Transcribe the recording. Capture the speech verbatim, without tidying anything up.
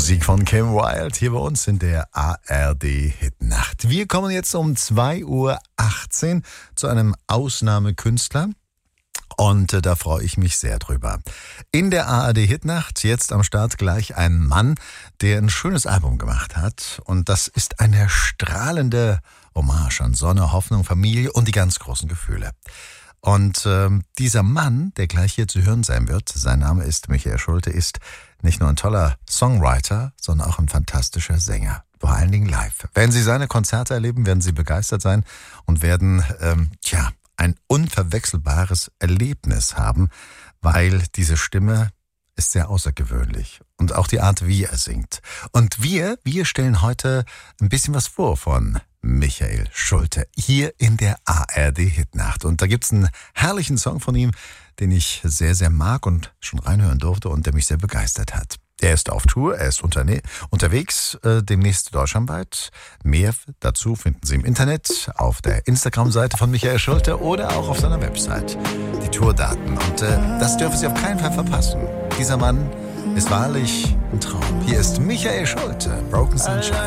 Musik von Kim Wilde hier bei uns in der A R D-Hitnacht. Wir kommen jetzt um zwei Uhr achtzehn zu einem Ausnahmekünstler. Und äh, da freue ich mich sehr drüber. In der A R D-Hitnacht jetzt am Start gleich ein Mann, der ein schönes Album gemacht hat. Und das ist eine strahlende Hommage an Sonne, Hoffnung, Familie und die ganz großen Gefühle. Und ähm, dieser Mann, der gleich hier zu hören sein wird, sein Name ist Michael Schulte, ist nicht nur ein toller Songwriter, sondern auch ein fantastischer Sänger. Vor allen Dingen live. Wenn Sie seine Konzerte erleben, werden Sie begeistert sein und werden, ähm, tja, ein unverwechselbares Erlebnis haben, weil diese Stimme ist sehr außergewöhnlich und auch die Art, wie er singt. Und wir, wir stellen heute ein bisschen was vor von Michael Schulte hier in der A R D-Hitnacht. Und da gibt's einen herrlichen Song von ihm, den ich sehr, sehr mag und schon reinhören durfte und der mich sehr begeistert hat. Er ist auf Tour, er ist unterne- unterwegs, äh, demnächst deutschlandweit. Mehr dazu finden Sie im Internet, auf der Instagram-Seite von Michael Schulte oder auch auf seiner Website. Die Tourdaten. Und äh, das dürfen Sie auf keinen Fall verpassen. Dieser Mann ist wahrlich ein Traum. Hier ist Michael Schulte, Broken Sunshine.